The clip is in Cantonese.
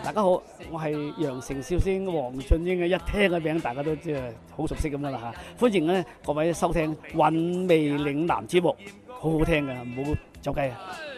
大家好，我係羊城笑星黃俊英嘅，一聽個名大家都即係好熟悉咁噶啦嚇。歡迎咧各位收聽《韻味嶺南》節目，好好聽嘅，唔好走雞啊！